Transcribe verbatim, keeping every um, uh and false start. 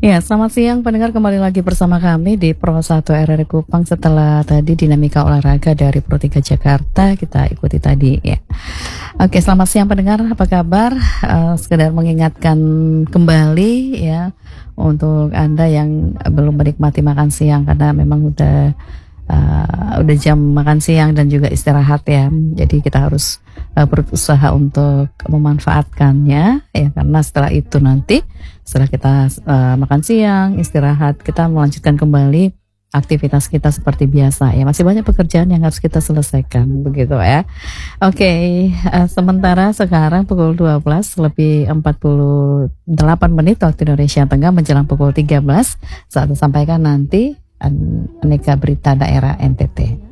Ya, selamat siang pendengar, kembali lagi bersama kami di Pro satu R R I Kupang. Setelah tadi dinamika olahraga dari Pro tiga Jakarta, kita ikuti tadi ya. Oke, selamat siang pendengar, apa kabar? Uh, sekedar mengingatkan kembali ya untuk Anda yang belum menikmati makan siang, karena memang udah uh, udah jam makan siang dan juga istirahat ya. Jadi kita harus uh, berusaha untuk memanfaatkannya ya, karena setelah itu nanti setelah kita uh, makan siang, istirahat, kita melanjutkan kembali aktivitas kita seperti biasa ya. Masih banyak pekerjaan yang harus kita selesaikan, begitu ya. Oke, uh, sementara sekarang pukul dua belas lebih empat puluh delapan menit waktu Indonesia Tengah, menjelang pukul tiga belas saat disampaikan nanti aneka berita daerah N T T.